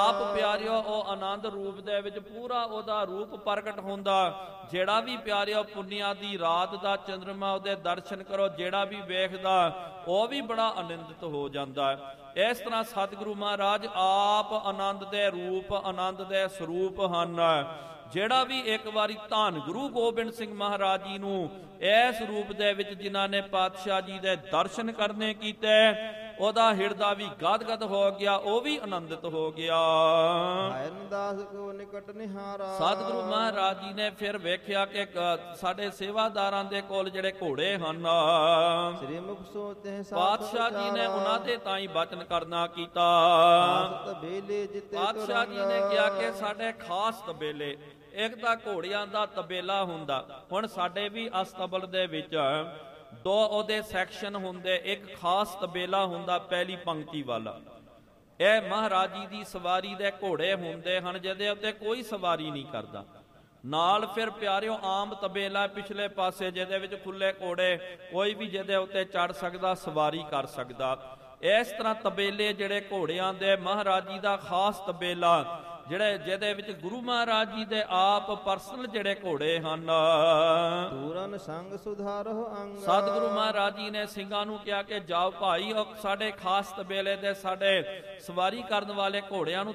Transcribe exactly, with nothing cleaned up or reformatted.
ਆਪ ਪਿਆਰਿਓ ਉਹ ਆਨੰਦ ਰੂਪ ਦੇ ਵਿੱਚ ਪੂਰਾ ਉਹਦਾ ਰੂਪ ਪ੍ਰਗਟ ਹੁੰਦਾ। ਜਿਹੜਾ ਵੀ ਪਿਆਰਿਓ ਪੁੰਨਿਆ ਦੀ ਰਾਤ ਦਾ ਚੰਦਰਮਾ ਉਹਦੇ ਦਰਸ਼ਨ ਕਰੋ, ਜਿਹੜਾ ਵੀ ਵੇਖਦਾ ਉਹ ਵੀ ਬੜਾ ਆਨੰਦਿਤ ਹੋ ਜਾਂਦਾ। ਇਸ ਤਰ੍ਹਾਂ ਸਤਿਗੁਰੂ ਮਹਾਰਾਜ ਆਪ ਆਨੰਦ ਦੇ ਰੂਪ, ਆਨੰਦ ਦੇ ਸਰੂਪ ਹਨ। ਜਿਹੜਾ ਵੀ ਇੱਕ ਵਾਰੀ ਧੰਨ ਗੁਰੂ ਗੋਬਿੰਦ ਸਿੰਘ ਮਹਾਰਾਜ ਜੀ ਨੂੰ ਇਸ ਰੂਪ ਦੇ ਵਿੱਚ ਜਿਨ੍ਹਾਂ ਨੇ ਪਾਤਸ਼ਾਹ ਜੀ ਦੇ ਦਰਸ਼ਨ ਕਰਨੇ ਕੀਤੇ, ਉਹਦਾ ਹਿਰਦਾ ਵੀ ਗਦ-ਗਦ ਹੋ ਗਿਆ, ਉਹ ਵੀ ਆਨੰਦਿਤ ਹੋ ਗਿਆ। ਸਤਿਗੁਰੂ ਮਹਾਰਾਜ ਜੀ ਨੇ ਫਿਰ ਵੇਖਿਆ ਕਿ ਸਾਡੇ ਸੇਵਾਦਾਰਾਂ ਦੇ ਕੋਲ ਜਿਹੜੇ ਘੋੜੇ ਹਨ, ਪਾਤਸ਼ਾਹ ਜੀ ਨੇ ਉਹਨਾਂ ਦੇ ਤਾਈਂ ਬਚਨ ਕਰਨਾ ਕੀਤਾ। ਪਾਤਸ਼ਾਹ ਜੀ ਨੇ ਕਿਹਾ ਕਿ ਸਾਡੇ ਖਾਸ ਤਬੇਲੇ, ਇੱਕ ਤਾਂ ਘੋੜਿਆਂ ਦਾ ਤਬੇਲਾ ਹੁੰਦਾ। ਹੁਣ ਸਾਡੇ ਵੀ ਅਸਤਬਲ ਦੇ ਵਿੱਚ ਦੋ ਉਹਦੇ ਸੈਕਸ਼ਨ ਹੁੰਦੇ, ਇੱਕ ਖਾਸ ਤਬੇਲਾ ਹੁੰਦਾ ਪਹਿਲੀ ਪੰਕਤੀ ਵਾਲਾ। ਇਹ ਮਹਾਰਾਜ ਜੀ ਦੀ ਸਵਾਰੀ ਦੇ ਘੋੜੇ ਹੁੰਦੇ ਹਨ ਜਿਹਦੇ ਉੱਤੇ ਕੋਈ ਸਵਾਰੀ ਨਹੀਂ ਕਰਦਾ। ਨਾਲ ਫਿਰ ਪਿਆਰਿਓ ਆਮ ਤਬੇਲਾ ਪਿਛਲੇ ਪਾਸੇ ਜਿਹਦੇ ਵਿੱਚ ਖੁੱਲੇ ਘੋੜੇ, ਕੋਈ ਵੀ ਜਿਹਦੇ ਉੱਤੇ ਚੜ ਸਕਦਾ, ਸਵਾਰੀ ਕਰ ਸਕਦਾ। ਇਸ ਤਰ੍ਹਾਂ ਤਬੇਲੇ ਜਿਹੜੇ ਘੋੜਿਆਂ ਦੇ, ਮਹਾਰਾਜ ਜੀ ਦਾ ਖਾਸ ਤਬੇਲਾ ਜਿਹੜੇ ਜਿਹਦੇ ਵਿੱਚ ਗੁਰੂ ਮਹਾਰਾਜ ਜੀ ਦੇ ਆਪ ਪਰਸਨਲ ਜਿਹੜੇ ਘੋੜੇ ਹਨ। ਪੂਰਨ ਸੰਗ ਸੁਧਾਰੋ ਅੰਗ। ਸਤਿਗੁਰੂ ਮਹਾਰਾਜ ਜੀ ਨੇ ਸਿੰਘਾਂ ਨੂੰ ਕਿਹਾ ਕਿ ਜਾਓ ਭਾਈ, ਸਾਡੇ ਖਾਸ ਤਬੇਲੇ ਦੇ ਸਾਡੇ ਸਵਾਰੀ ਕਰਨ ਵਾਲੇ ਘੋੜਿਆਂ ਨੂੰ